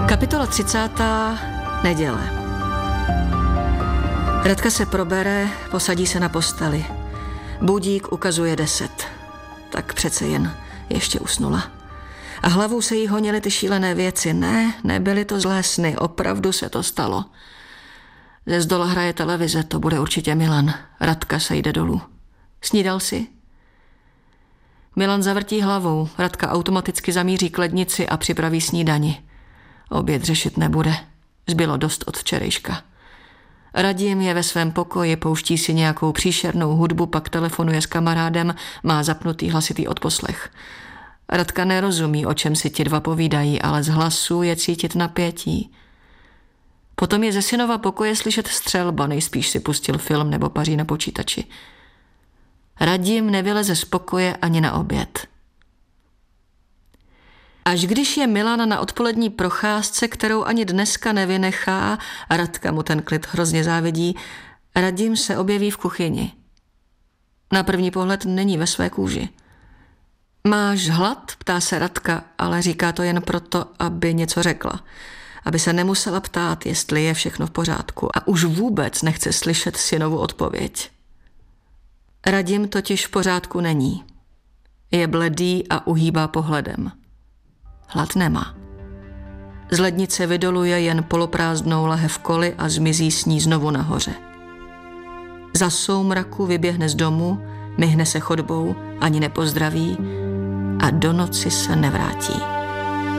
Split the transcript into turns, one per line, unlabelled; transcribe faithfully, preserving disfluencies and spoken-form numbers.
Kapitola třicátá. Neděle. Radka se probere, posadí se na posteli. Budík ukazuje deset. Tak přece jen ještě usnula. A hlavou se jí honily ty šílené věci. Ne, nebyly to zlé sny, opravdu se to stalo. Ze zdola hraje televize, to bude určitě Milan. Radka se jde dolů. Snídal jsi? Milan zavrtí hlavou, Radka automaticky zamíří k lednici a připraví snídani. Oběd řešit nebude. Zbylo dost od včerejška. Radim je ve svém pokoji, pouští si nějakou příšernou hudbu, pak telefonuje s kamarádem, má zapnutý hlasitý odposlech. Radka nerozumí, o čem si ti dva povídají, ale z hlasu je cítit napětí. Potom je ze synova pokoje slyšet střelba, nejspíš si pustil film nebo paří na počítači. Radim nevyleze z pokoje ani na oběd. Až když je Milan na odpolední procházce, kterou ani dneska nevynechá, a Radka mu ten klid hrozně závidí, Radim se objeví v kuchyni. Na první pohled není ve své kůži. Máš hlad? Ptá se Radka, ale říká to jen proto, aby něco řekla. Aby se nemusela ptát, jestli je všechno v pořádku, a už vůbec nechce slyšet synovu odpověď. Radim totiž v pořádku není. Je bledý a uhýbá pohledem. Hlad nemá. Z lednice vydoluje jen poloprázdnou lahev koly a zmizí s ní znovu nahoře. Za soumraku vyběhne z domu, myhne se chodbou, ani nepozdraví a do noci se nevrátí.